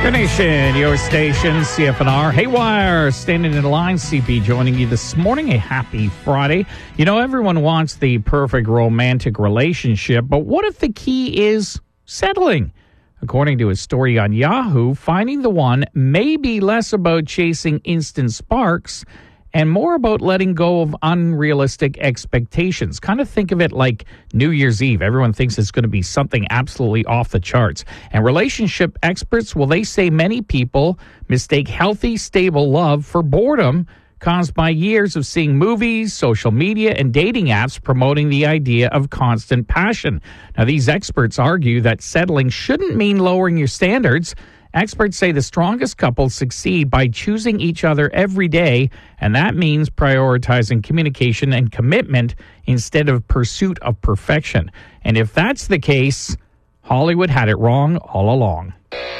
Your nation, your station, CFNR. Haywire, standing in line, CP joining you this morning. A happy Friday. You know, everyone wants the perfect romantic relationship, but what if the key is settling? According to a story on Yahoo, finding the one may be less about chasing instant sparks and more about letting go of unrealistic expectations. Kind of think of it like New Year's Eve. Everyone thinks it's going to be something absolutely off the charts. And relationship experts, well, they say many people mistake healthy, stable love for boredom caused by years of seeing movies, social media, and dating apps promoting the idea of constant passion. Now, these experts argue that settling shouldn't mean lowering your standards. Experts say the strongest couples succeed by choosing each other every day, and that means prioritizing communication and commitment instead of pursuit of perfection. And if that's the case, Hollywood had it wrong all along.